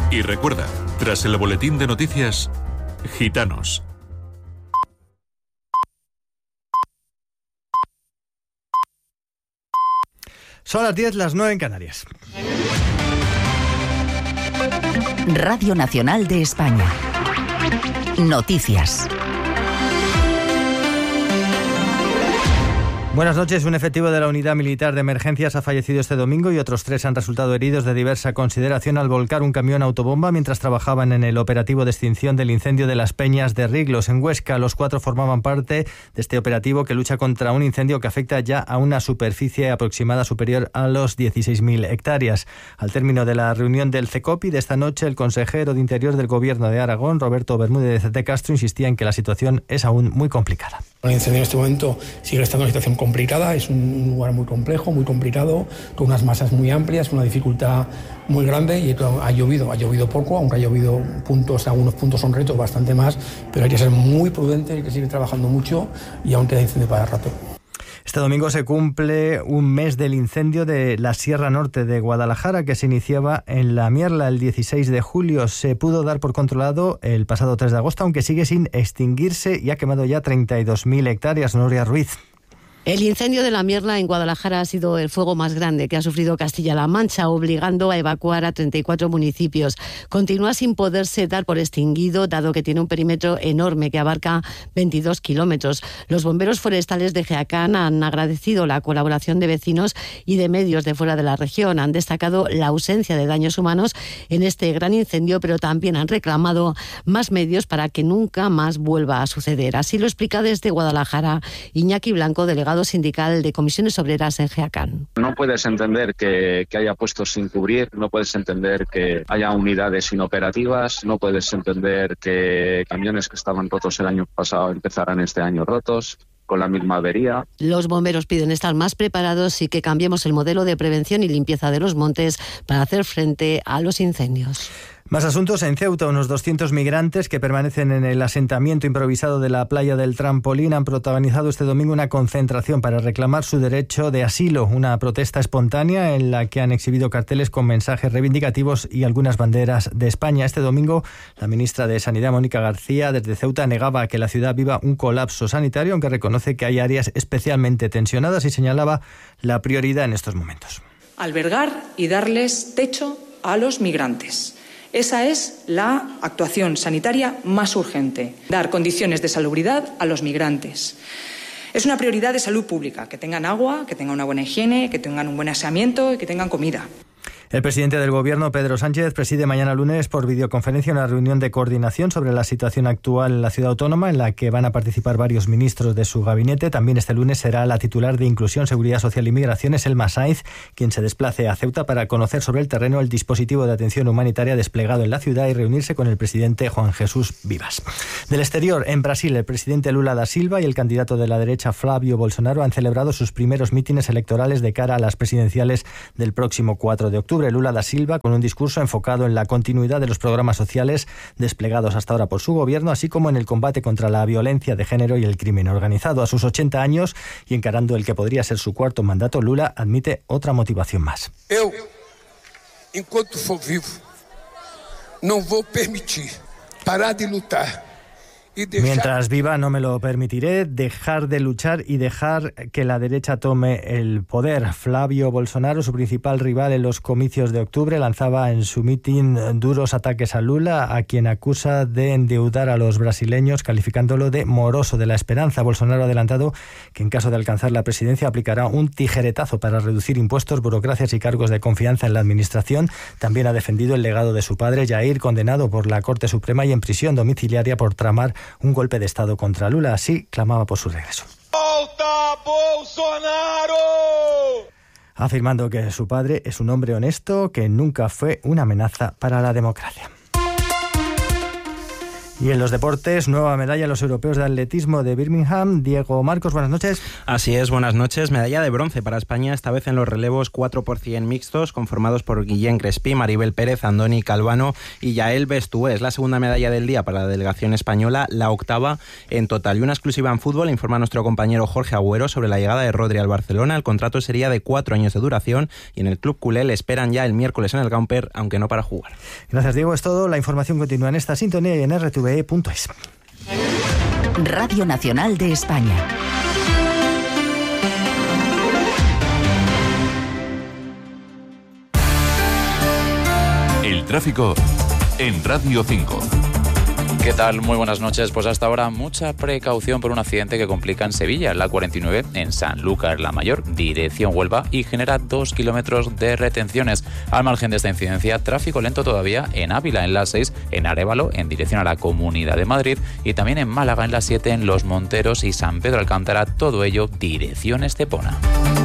Y recuerda, tras el boletín de noticias, Gitanos. Son las 10, las 9 en Canarias. Radio Nacional de España. Noticias. Buenas noches. Un efectivo de la Unidad Militar de Emergencias ha fallecido este domingo y otros 3 han resultado heridos de diversa consideración al volcar un camión autobomba mientras trabajaban en el operativo de extinción del incendio de las Peñas de Riglos, en Huesca. Los 4 formaban parte de este operativo que lucha contra un incendio que afecta ya a una superficie aproximada superior a los 16.000 hectáreas. Al término de la reunión del CECOPI de esta noche, el consejero de Interior del Gobierno de Aragón, Roberto Bermúdez de Castro, insistía en que la situación es aún muy complicada. El incendio en este momento sigue estando en una situación complicada, es un lugar muy complejo, muy complicado, con unas masas muy amplias, una dificultad muy grande y ha llovido poco, aunque ha llovido algunos puntos son retos, bastante más, pero hay que ser muy prudente, hay que seguir trabajando mucho y aún queda incendio para rato. Este domingo se cumple un mes del incendio de la Sierra Norte de Guadalajara, que se iniciaba en La Mierla el 16 de julio. Se pudo dar por controlado el pasado 3 de agosto, aunque sigue sin extinguirse y ha quemado ya 32.000 hectáreas. Nuria Ruiz. El incendio de La Mierla en Guadalajara ha sido el fuego más grande que ha sufrido Castilla-La Mancha, obligando a evacuar a 34 municipios. Continúa sin poderse dar por extinguido, dado que tiene un perímetro enorme que abarca 22 kilómetros. Los bomberos forestales de Jaén han agradecido la colaboración de vecinos y de medios de fuera de la región. Han destacado la ausencia de daños humanos en este gran incendio, pero también han reclamado más medios para que nunca más vuelva a suceder. Así lo explica desde Guadalajara Iñaki Blanco, delegado sindical de Comisiones Obreras en Jaén. No puedes entender que haya puestos sin cubrir, no puedes entender que haya unidades inoperativas, no puedes entender que camiones que estaban rotos el año pasado empezaran este año rotos, con la misma avería. Los bomberos piden estar más preparados y que cambiemos el modelo de prevención y limpieza de los montes para hacer frente a los incendios. Más asuntos. En Ceuta, unos 200 migrantes que permanecen en el asentamiento improvisado de la playa del Trampolín han protagonizado este domingo una concentración para reclamar su derecho de asilo, una protesta espontánea en la que han exhibido carteles con mensajes reivindicativos y algunas banderas de España. Este domingo, la ministra de Sanidad, Mónica García, desde Ceuta negaba que la ciudad viva un colapso sanitario, aunque reconoce que hay áreas especialmente tensionadas y señalaba la prioridad en estos momentos. Albergar y darles techo a los migrantes. Esa es la actuación sanitaria más urgente, dar condiciones de salubridad a los migrantes. Es una prioridad de salud pública, que tengan agua, que tengan una buena higiene, que tengan un buen aseamiento y que tengan comida. El presidente del Gobierno, Pedro Sánchez, preside mañana lunes por videoconferencia una reunión de coordinación sobre la situación actual en la ciudad autónoma, en la que van a participar varios ministros de su gabinete. También este lunes será la titular de Inclusión, Seguridad Social y Migraciones, Elma Sainz, quien se desplace a Ceuta para conocer sobre el terreno el dispositivo de atención humanitaria desplegado en la ciudad y reunirse con el presidente Juan Jesús Vivas. Del exterior, en Brasil, el presidente Lula da Silva y el candidato de la derecha Flávio Bolsonaro han celebrado sus primeros mítines electorales de cara a las presidenciales del próximo 4 de octubre. Lula da Silva, con un discurso enfocado en la continuidad de los programas sociales desplegados hasta ahora por su gobierno, así como en el combate contra la violencia de género y el crimen organizado. A sus 80 años y encarando el que podría ser su cuarto mandato, Lula admite otra motivación más. Eu, enquanto for vivo, não vou permitir parar de lutar. Mientras viva no me lo permitiré, dejar de luchar y dejar que la derecha tome el poder. Flávio Bolsonaro, su principal rival en los comicios de octubre, lanzaba en su mitin duros ataques a Lula, a quien acusa de endeudar a los brasileños, calificándolo de moroso de la esperanza. Bolsonaro ha adelantado que en caso de alcanzar la presidencia aplicará un tijeretazo para reducir impuestos, burocracias y cargos de confianza en la administración. También ha defendido el legado de su padre, Jair, condenado por la Corte Suprema y en prisión domiciliaria por tramar un golpe de Estado contra Lula. Así clamaba por su regreso. ¡Volta Bolsonaro! Afirmando que su padre es un hombre honesto que nunca fue una amenaza para la democracia. Y en los deportes, nueva medalla a los europeos de atletismo de Birmingham. Diego Marcos, buenas noches. Así es, buenas noches. Medalla de bronce para España, esta vez en los relevos 4x100 mixtos, conformados por Guillén Crespí, Maribel Pérez, Andoni Calvano y Yael Bestué. Es la segunda medalla del día para la delegación española, la octava en total. Y una exclusiva en fútbol, informa nuestro compañero Jorge Agüero sobre la llegada de Rodri al Barcelona. El contrato sería de 4 años de duración y en el club culé le esperan ya el miércoles en el Gamper, aunque no para jugar. Gracias, Diego. Es todo. La información continúa en esta sintonía y en rtve.es. Radio Nacional de España. El tráfico en Radio 5. ¿Qué tal? Muy buenas noches. Pues hasta ahora mucha precaución por un accidente que complica en Sevilla, la 49 en Sanlúcar la Mayor, dirección Huelva, y genera 2 kilómetros de retenciones. Al margen de esta incidencia, tráfico lento todavía en Ávila, en la 6, en Arévalo, en dirección a la Comunidad de Madrid, y también en Málaga, en la 7, en Los Monteros y San Pedro Alcántara, todo ello dirección Estepona.